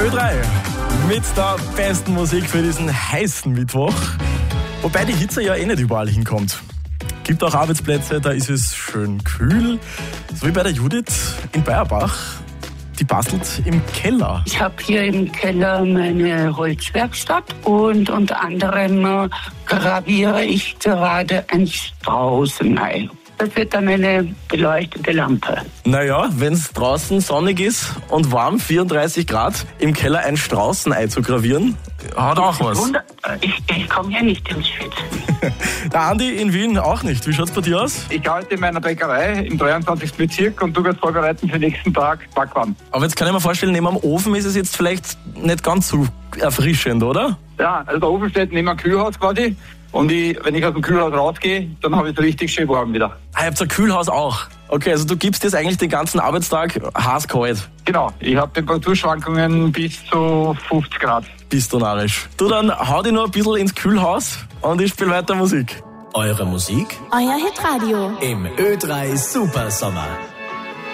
Ö3 mit der besten Musik für diesen heißen Mittwoch. Wobei die Hitze ja nicht überall hinkommt. Gibt auch Arbeitsplätze, da ist es schön kühl. So wie bei der Judith in Bayerbach. Die bastelt im Keller. Ich habe hier im Keller meine Holzwerkstatt und unter anderem graviere ich gerade ein Straußenei. Das wird dann eine beleuchtete Lampe. Naja, wenn es draußen sonnig ist und warm, 34 Grad, im Keller ein Straußenei zu gravieren, hat auch was. Ich komme ja nicht ins Schwitz. Der Andi in Wien auch nicht. Wie schaut's bei dir aus? Ich arbeite in meiner Bäckerei im 23. Bezirk und du wirst vorbereiten für den nächsten Tag Backwaren. Aber jetzt kann ich mir vorstellen, neben dem Ofen ist es jetzt vielleicht nicht ganz so erfrischend, oder? Ja, also der Ofen steht neben dem Kühlhaus quasi. Und wenn ich aus dem Kühlhaus rausgehe, dann habe ich es richtig schön warm wieder. Ah, ihr habt ein Kühlhaus auch. Okay, also du gibst jetzt eigentlich den ganzen Arbeitstag heiß-kalt. Genau, ich habe Temperaturschwankungen bis zu 50 Grad. Bist du narrisch. Du, dann hau dich noch ein bisschen ins Kühlhaus und ich spiele weiter Musik. Eure Musik? Euer Hitradio. Im Ö3 Supersommer.